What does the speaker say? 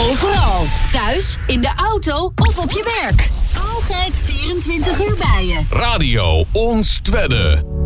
Overal. Thuis, in de auto of op je werk. Altijd 24 uur bij je. Radio Ons Twedde.